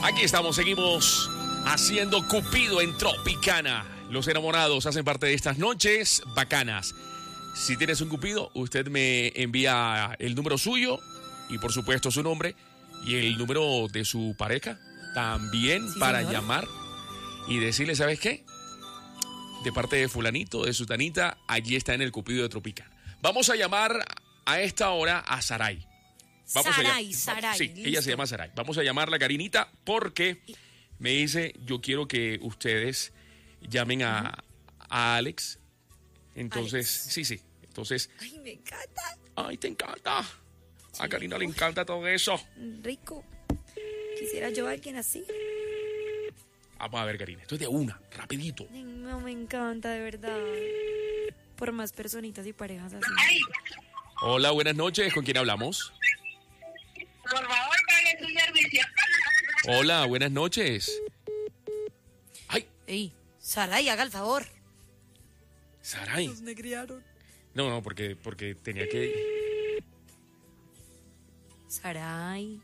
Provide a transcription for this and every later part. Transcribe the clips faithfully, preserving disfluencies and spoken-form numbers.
Aquí estamos, seguimos haciendo Cupido en Tropicana. Los enamorados hacen parte de estas noches bacanas. Si tienes un Cupido, usted me envía el número suyo y por supuesto su nombre y el número de su pareja también, sí, para señor. Llamar y decirle, ¿sabes qué? De parte de fulanito, de sutanita, allí está en el Cupido de Tropicana. Vamos a llamar a esta hora a Saray. Vamos Saray, a Saray. Sí, listo. Ella se llama Saray. Vamos a llamarla, Karinita, porque me dice, yo quiero que ustedes llamen a, a Alex. Entonces, Alex. sí, sí. Entonces. Ay, me encanta. Ay, te encanta. Sí, a Karina le encanta todo eso. Rico. Quisiera yo a alguien así. Vamos a ver, Karina. Esto es de una, rapidito. No, me encanta, de verdad. Por más personitas y parejas así. Hola, buenas noches. ¿Con quién hablamos? Por favor, pague su servicio. Hola, buenas noches. Ay. Ey, Saray, haga el favor. Saray. Nos negriaron. No, no, porque, porque tenía que... Saray.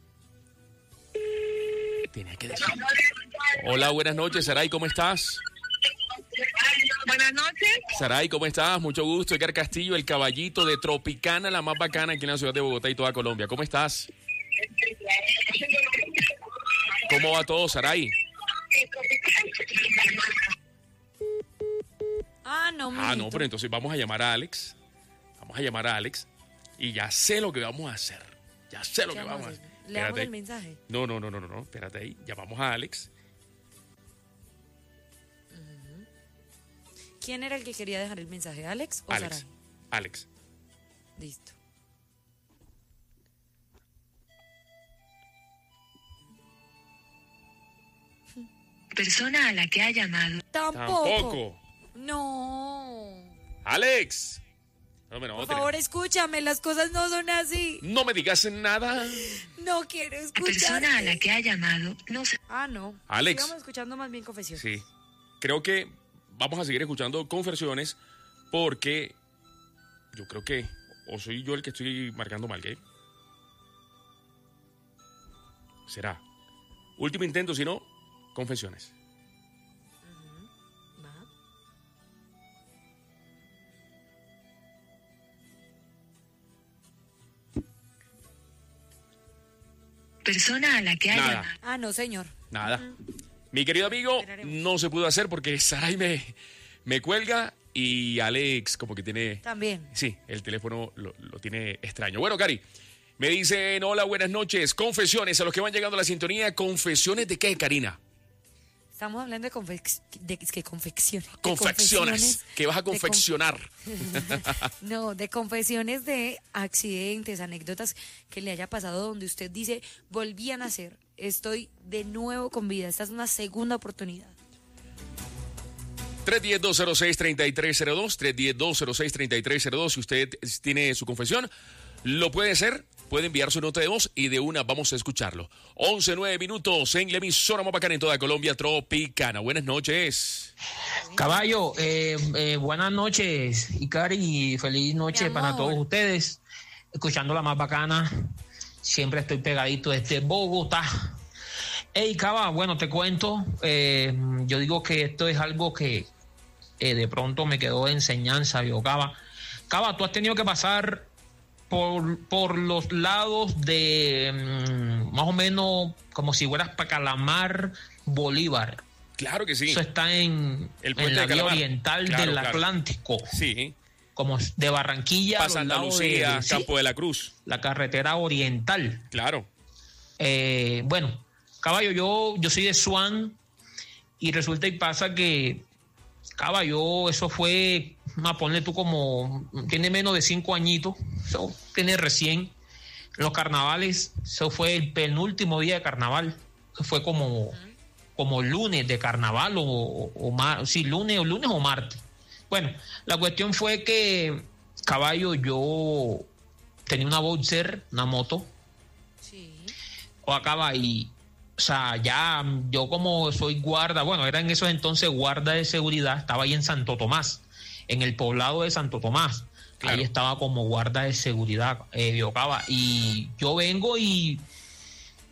Tenía que decir. Hola, buenas noches, Saray, ¿cómo estás? Buenas noches. Saray, ¿cómo estás? Mucho gusto. Edgar Castillo, el caballito de Tropicana, la más bacana aquí en la ciudad de Bogotá y toda Colombia. ¿Cómo estás? ¿Cómo va todo, Saray? Ah, no, Ah, no, pero entonces vamos a llamar a Alex. Vamos a llamar a Alex. Y ya sé lo que vamos a hacer. Ya sé lo que vamos a hacer. ¿Le damos el mensaje? No, no, no, no, no, no. Espérate ahí. Llamamos a Alex. Uh-huh. ¿Quién era el que quería dejar el mensaje? ¿Alex o Alex. Saray? Alex. Listo. Persona a la que ha llamado. Tampoco. Tampoco. No. Alex. No, no, Por tenés... favor, escúchame, las cosas no son así. No me digas nada. No quiero La escuchar. persona a la que ha llamado no se... Ah, no. Alex. Sigamos escuchando más bien confesiones. Sí. Creo que vamos a seguir escuchando confesiones porque yo creo que o soy yo el que estoy marcando mal, ¿qué? Será. Último intento, si no, confesiones. Uh-huh. Va. Persona a la que ha Nada. llamado. Ah, no, señor. Nada. Uh-huh. Mi querido amigo, Esperaremos. no se pudo hacer porque Saray me, me cuelga y Alex como que tiene... También. Sí, el teléfono lo, lo tiene extraño. Bueno, Cari, me dicen, hola, buenas noches. Confesiones, a los que van llegando a la sintonía, ¿confesiones de qué, Karina? Estamos hablando de, confec de que confecciones. de Confecciones, que vas a de con- confeccionar. No, de confesiones de accidentes, anécdotas que le haya pasado donde usted dice, volví a nacer, estoy de nuevo con vida, esta es una segunda oportunidad. tres uno cero, dos cero seis, tres tres cero dos, tres uno cero, dos cero seis, tres tres cero dos. Si usted tiene su confesión, lo puede hacer, puede enviar su nota de voz y de una vamos a escucharlo. once, nueve minutos en la emisora más bacana en toda Colombia, Tropicana. Buenas noches. Caballo, eh, eh, buenas noches, Icari, y feliz noche Mi para amor. todos ustedes. Escuchando la más bacana, siempre estoy pegadito desde Bogotá. Hey, Caba, bueno, te cuento, eh, yo digo que esto es algo que eh, de pronto me quedó de enseñanza, yo, Caba. Caba, tú has tenido que pasar por, por los lados de mm, más o menos como si fueras para Calamar, Bolívar. Claro que sí. Eso está en, El en puente la de vía Calamar. oriental Claro, del claro. Atlántico, Sí. como de Barranquilla, a Pasa los lados Andalucía, de- sí, Campo de la Cruz. la carretera oriental. Claro. Eh, bueno, caballo, yo, yo soy de Swan y resulta y pasa que, caballo, eso fue, a poner tú como, tiene menos de cinco añitos, eso tiene recién, en los carnavales, eso fue el penúltimo día de carnaval, eso fue como, como lunes de carnaval o, o, o mar, sí, lunes o lunes o martes. Bueno, la cuestión fue que, caballo, yo tenía una Boxer, una moto, Sí. o acaba y, o sea, ya yo como soy guarda, bueno, era en esos entonces guarda de seguridad, estaba ahí en Santo Tomás, en el poblado de Santo Tomás, Claro. ahí estaba como guarda de seguridad, eh, Biocaba, y yo vengo y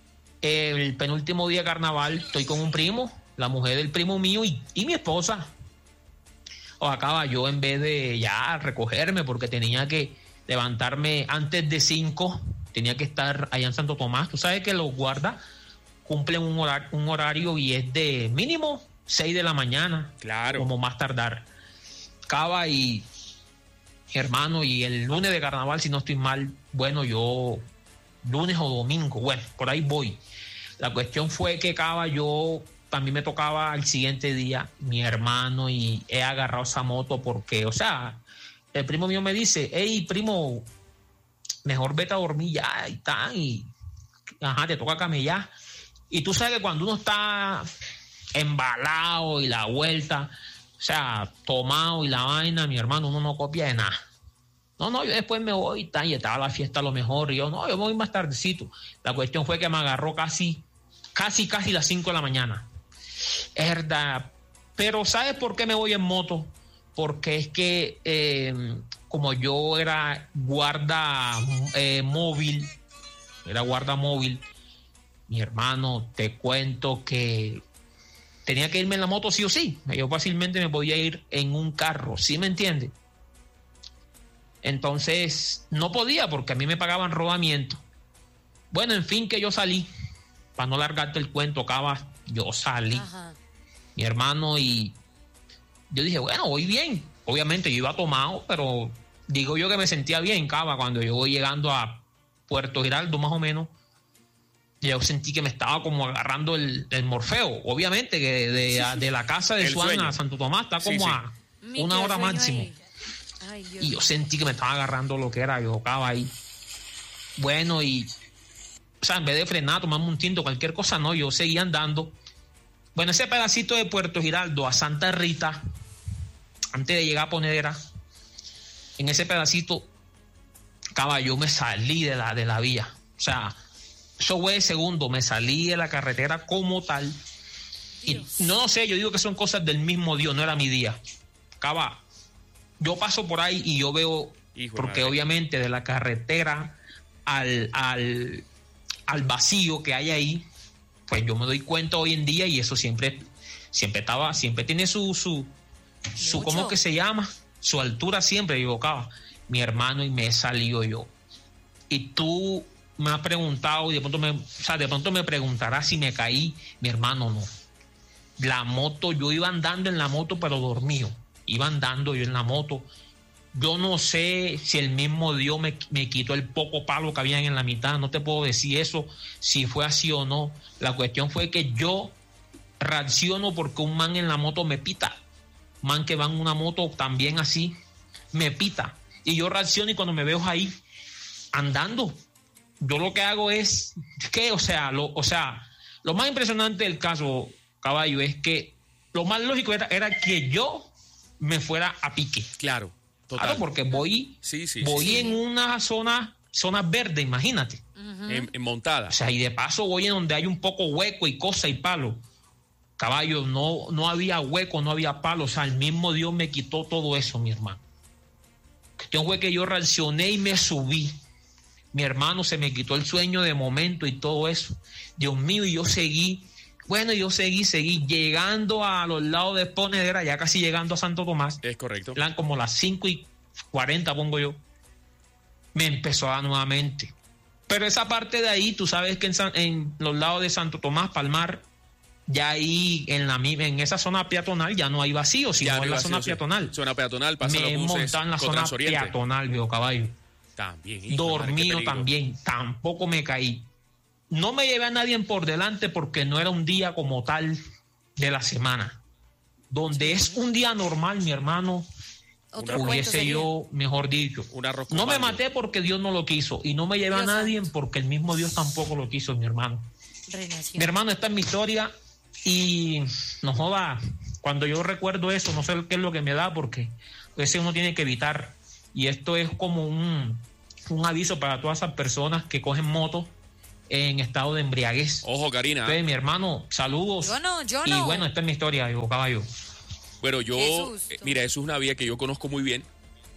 el penúltimo día de carnaval estoy con un primo, la mujer del primo mío y, y mi esposa. O acaba yo en vez de ya recogerme porque tenía que levantarme antes de cinco, tenía que estar allá en Santo Tomás. Tú sabes que los guardas cumplen un horario, un horario y es de mínimo seis de la mañana. Claro. Como más tardar. Cava y hermano, y el lunes de carnaval, si no estoy mal, bueno, yo lunes o domingo, bueno, por ahí voy. La cuestión fue que Cava, yo también me tocaba el siguiente día, mi hermano, y he agarrado esa moto porque, o sea, el primo mío me dice, hey, primo, mejor vete a dormir ya y tal, y ajá, te toca camellar. Y tú sabes que cuando uno está embalado y la vuelta, o sea, tomado y la vaina, mi hermano, uno no copia de nada. No, no, yo después me voy y tal, y estaba la fiesta a lo mejor, y yo, no, yo me voy más tardecito. La cuestión fue que me agarró casi, casi, casi las cinco de la mañana. Es verdad. Pero ¿sabes por qué me voy en moto? Porque es que eh, como yo era guarda eh, móvil, era guarda móvil, mi hermano, te cuento que tenía que irme en la moto sí o sí. Yo fácilmente me podía ir en un carro, ¿sí me entiendes? Entonces no podía porque a mí me pagaban rodamiento. Bueno, en fin, que yo salí. Para no largarte el cuento, Cava, yo salí. Ajá. Mi hermano, y yo dije, bueno, voy bien. Obviamente yo iba tomado, pero digo yo que me sentía bien, Cava, cuando yo voy llegando a Puerto Giraldo, más o menos. Yo sentí que me estaba como agarrando el, el morfeo. Obviamente que de, de, sí. de la casa de Swan a Santo Tomás está como sí, sí. a Mi una hora máximo. Ay, y yo sentí que me estaba agarrando lo que era, yo tocaba ahí. Bueno, y o sea, en vez de frenar, tomarme un tinto, cualquier cosa, no, yo seguía andando. Bueno, ese pedacito de Puerto Giraldo a Santa Rita, antes de llegar a Ponedera, en ese pedacito, caballo, me salí de la, de la vía. O sea, eso fue de segundo, me salí de la carretera como tal. Dios. Y no, no sé, yo digo que son cosas del mismo Dios, no era mi día. Caba, yo paso por ahí y yo veo, Hijo porque madre. Obviamente de la carretera al, al, al vacío que hay ahí, pues yo me doy cuenta hoy en día, y eso siempre, siempre estaba, siempre tiene su, su, su ¿cómo que se llama? Su altura siempre, yo Caba, mi hermano, y me he salido yo. Y tú me has preguntado, y de pronto me, o sea, de pronto me preguntarás si me caí, mi hermano, no. La moto, yo iba andando en la moto, pero dormido. Iba andando yo en la moto. Yo no sé si el mismo Dios me, me quitó el poco palo que había en la mitad. No te puedo decir eso, si fue así o no. La cuestión fue que yo reacciono porque un man en la moto me pita. Man que va en una moto también así, me pita. Y yo reacciono, y cuando me veo ahí, andando, yo lo que hago es que, o sea, lo, o sea, lo más impresionante del caso, caballo, es que lo más lógico era, era que yo me fuera a pique. Claro, total. Claro, porque voy, sí, sí, voy sí. en una zona, zona verde, imagínate. Uh-huh. En, en montada. O sea, y de paso voy en donde hay un poco hueco y cosa y palo. Caballo, no, no había hueco, no había palo. O sea, el mismo Dios me quitó todo eso, mi hermano. La cuestión fue que yo reaccioné y me subí. Mi hermano, se me quitó el sueño de momento y todo eso. Dios mío, y yo seguí. Bueno, yo seguí, seguí, llegando a los lados de Ponedera, ya casi llegando a Santo Tomás. Es correcto. Eran como las cinco y cuarenta, pongo yo. Me empezó a dar nuevamente. Pero esa parte de ahí, tú sabes que en, San, en los lados de Santo Tomás, Palmar, ya ahí en la en esa zona peatonal ya no hay vacío, sino en la vacío, zona sí. peatonal. Zona peatonal, pasan me los buses en la zona peatonal, viejo caballo. También. Hijo, Dormido madre, también, tampoco me caí. No me llevé a nadie por delante porque no era un día como tal de la semana. Donde es un día normal, mi hermano, hubiese yo, mejor dicho. No me maté porque Dios no lo quiso, y no me llevé Dios a nadie santo. Porque el mismo Dios tampoco lo quiso, mi hermano. Renación. Mi hermano, esta es mi historia, y no joda, cuando yo recuerdo eso, no sé qué es lo que me da, porque ese uno tiene que evitar. Y esto es como un, un aviso para todas esas personas que cogen motos en estado de embriaguez. Ojo, Karina. Entonces, mi hermano, saludos. Yo no, yo y no. Y bueno, esta es mi historia, yo, caballo. Bueno, yo, eh, mira, eso es una vía que yo conozco muy bien,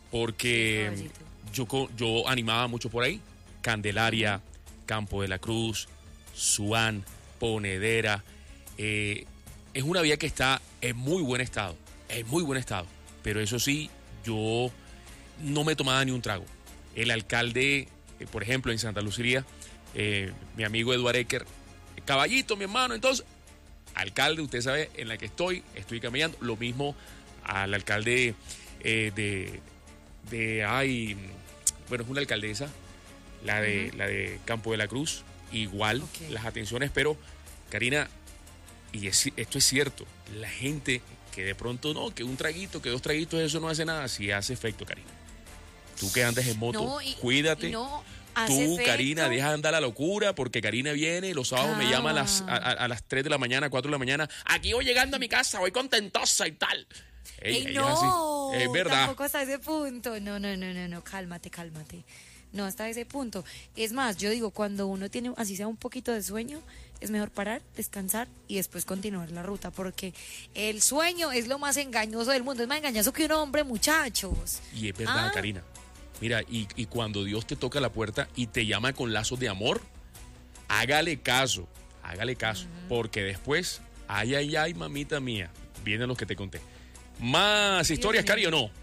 porque yo, yo animaba mucho por ahí. Candelaria, Campo de la Cruz, Swan, Ponedera. Eh, es una vía que está en muy buen estado, en muy buen estado. Pero eso sí, yo no me tomaba ni un trago. El alcalde, eh, por ejemplo, en Santa Lucía, eh, mi amigo Eduardo Ecker, caballito, mi hermano, entonces, alcalde, usted sabe, en la que estoy, estoy caminando. Lo mismo al alcalde eh, de, de, ay, bueno, es una alcaldesa, la de, uh-huh. la de Campo de la Cruz, igual, okay. Las atenciones, pero, Karina, y es, esto es cierto, la gente que de pronto no, que un traguito, que dos traguitos, eso no hace nada, sí hace efecto, Karina. Tú que andas en moto, no, y, cuídate. Y no, tú, efecto. Karina, deja de andar la locura, porque Karina viene, los sábados ah. me llama a las, a, a las tres de la mañana, cuatro de la mañana. Aquí voy llegando a mi casa, voy contentosa y tal. Ey, Ey, no, es, es verdad. Tampoco hasta ese punto. No, no, no, no, no, cálmate, cálmate. No, hasta ese punto. Es más, yo digo, cuando uno tiene, así sea un poquito de sueño, es mejor parar, descansar y después continuar la ruta, porque el sueño es lo más engañoso del mundo. Es más engañoso que un hombre, muchachos. Y es verdad, ah. Karina. Mira, y, y cuando Dios te toca la puerta y te llama con lazos de amor, hágale caso, hágale caso, uh-huh. porque después, ay, ay, ay, mamita mía, vienen los que te conté. ¿Más Dios historias, Cari, o no?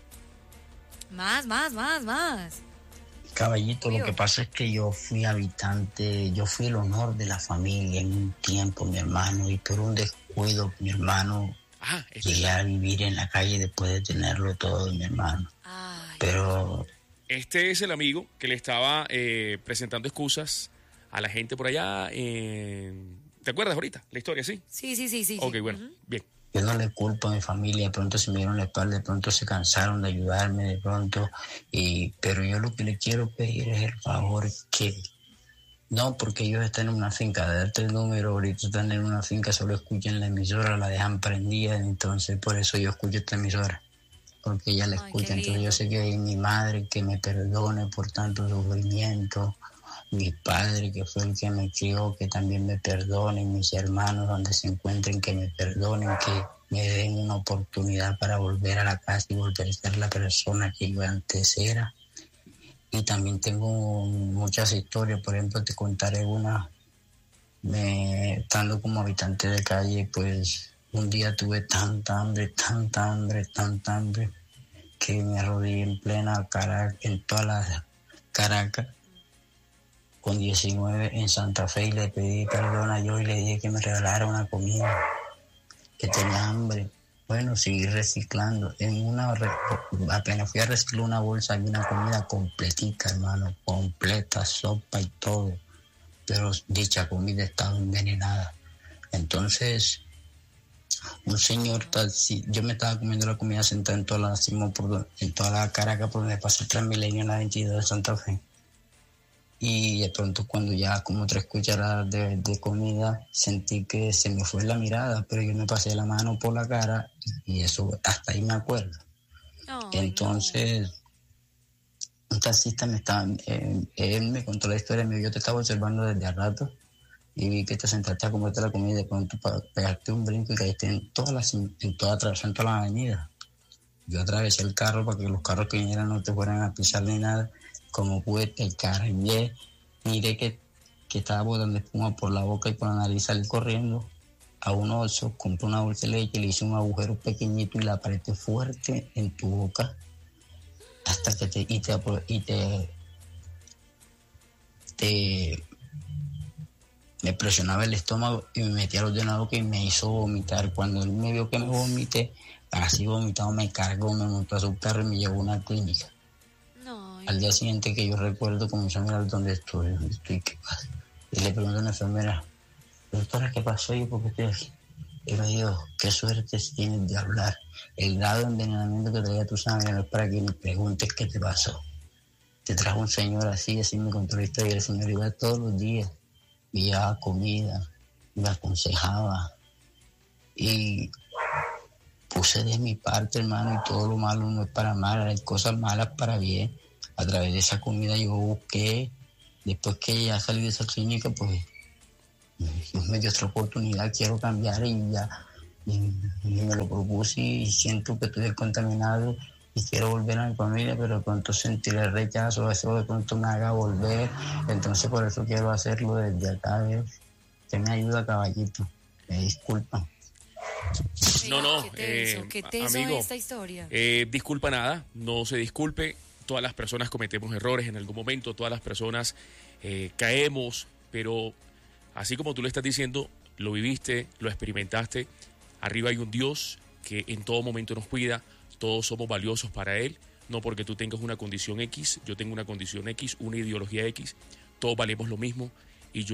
Más, más, más, más. Caballito, Dios. Lo que pasa es que yo fui habitante, yo fui el honor de la familia en un tiempo, mi hermano, y por un descuido, mi hermano, ah, este llegué a vivir en la calle después de tenerlo todo, mi hermano. Ay, Pero... Este es el amigo que le estaba eh, presentando excusas a la gente por allá. En... ¿Te acuerdas ahorita la historia, sí? Sí, sí, sí, sí. Ok, sí. bueno, uh-huh. bien. Yo no le culpo a mi familia, de pronto se me dieron la espalda, de pronto se cansaron de ayudarme, de pronto, y pero yo lo que le quiero pedir es el favor que, no porque ellos están en una finca, de darte el número, ahorita están en una finca, solo escuchan la emisora, la dejan prendida, entonces por eso yo escucho esta emisora. Porque ella la escucha, Ay, entonces yo sé que hay mi madre que me perdone por tanto sufrimiento, mi padre que fue el que me crió, que también me perdone, mis hermanos donde se encuentren que me perdonen, que me den una oportunidad para volver a la casa y volver a ser la persona que yo antes era. Y también tengo muchas historias, por ejemplo te contaré una, me, estando como habitante de calle, pues... Un día tuve tanta hambre, tanta hambre, tanta hambre, que me arrodillé en plena Caracas, en toda la Caracas, con diecinueve en Santa Fe, y le pedí perdón a yo y le dije que me regalara una comida, que tenía hambre. Bueno, seguí reciclando. En una, apenas fui a reciclar una bolsa, había una comida completica, hermano, completa, sopa y todo. Pero dicha comida estaba envenenada. Entonces... Un señor taxi, yo me estaba comiendo la comida sentada en toda la, por, en toda la Caracas, por donde pasa el Transmilenio en la veintidós de Santa Fe. Y de pronto cuando ya como tres cucharadas de, de comida, sentí que se me fue la mirada, pero yo me pasé la mano por la cara y eso hasta ahí me acuerdo. Oh, Entonces, no. un taxista me estaba, eh, él me contó la historia, yo te estaba observando desde hace rato. Y vi que te sentaste a comerte la comida y de pronto pegaste un brinco y caíste en toda la, en toda, en toda la avenida. Yo atravesé el carro para que los carros que vinieran no te fueran a pisar ni nada. Como pude, el cargué, miré que, que estaba botando espuma por la boca y por la nariz, salí corriendo a un oso, compré una bolsa de leche, le hice un agujero pequeñito y la apreté fuerte en tu boca hasta que te... y te, y te, te me presionaba el estómago y me metía los dedos en la boca y me hizo vomitar. Cuando él me vio que me vomité, así vomitado, me cargó, me montó a su carro y me llevó a una clínica. No, Al día siguiente que yo recuerdo, comenzó a mirar dónde estoy, dónde estoy, qué pasa. Y le pregunto a la enfermera, doctora, ¿qué pasó? Y yo, ¿por qué estoy aquí? Y me dijo, qué suerte tienes de hablar. El grado de envenenamiento que traía tu sangre no es para que me preguntes qué te pasó. Te trajo un señor así, así me contó la historia, y el señor iba todos los días. Me llevaba comida, me aconsejaba y puse de mi parte, hermano, y todo lo malo no es para mal, hay cosas malas para bien. A través de esa comida yo busqué, después que ya salí de esa clínica, pues Dios me dio otra oportunidad, quiero cambiar y ya y, y me lo propuse y siento que estoy contaminado y quiero volver a mi familia, pero de pronto sentir el rechazo, eso de pronto me haga volver, entonces por eso quiero hacerlo desde acá, ¿ves? Usted me ayuda, caballito. Me disculpa. No, no, ¿Qué tenso, eh, qué tenso amigo, esta historia? Eh, disculpa nada, no se disculpe. Todas las personas cometemos errores en algún momento, todas las personas eh, caemos, pero así como tú le estás diciendo, lo viviste, lo experimentaste. Arriba hay un Dios que en todo momento nos cuida, todos somos valiosos para Él, no porque tú tengas una condición X, yo tengo una condición X, una ideología X, todos valemos lo mismo